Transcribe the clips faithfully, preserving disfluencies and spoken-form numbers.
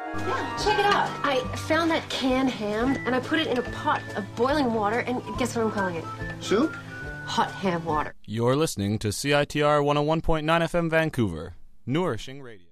Yeah, check it out. I found that canned ham, and I put it in a pot of boiling water, and guess what I'm calling it? Soup? Hot ham water. You're listening to C I T R one oh one point nine F M Vancouver, Nourishing Radio.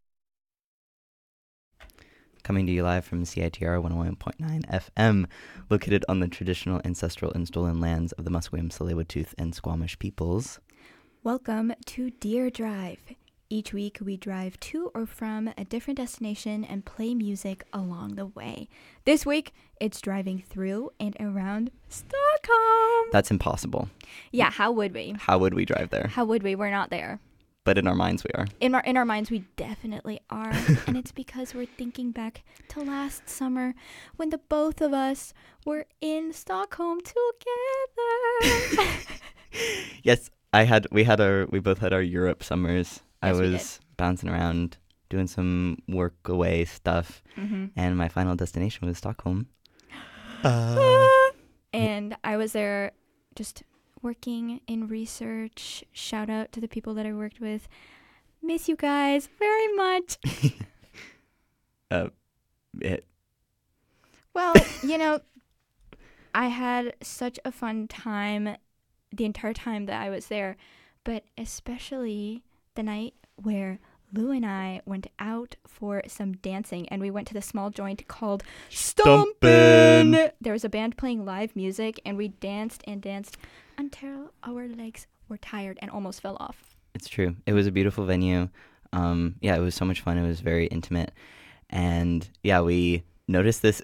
Coming to you live from C I T R one oh one point nine F M, located on the traditional, ancestral, and stolen lands of the Musqueam, Tsleil-Waututh, and Squamish peoples. Welcome to Deer Drive. Each week we drive to or from a different destination and play music along the way. This week, it's driving through and around Stockholm. That's impossible. Yeah, how would we? How would we drive there? How would we? We're not there. But in our minds we are. In our in our minds we definitely are. And it's because we're thinking back to last summer when the both of us were in Stockholm together. Yes, I had we had our we both had our Europe summers. Yes, I we was bouncing around doing some work away stuff, mm-hmm. and my final destination was Stockholm. Uh. And I was there just working in research. Shout out to the people that I worked with. Miss you guys very much. uh, it. Well, you know, I had such a fun time the entire time that I was there, but especially the night where Lou and I went out for some dancing, and we went to the small joint called Stompin'. There was a band playing live music, and we danced and danced until our legs were tired and almost fell off. It's true. It was a beautiful venue. Um, yeah, it was so much fun. It was very intimate. And yeah, we noticed this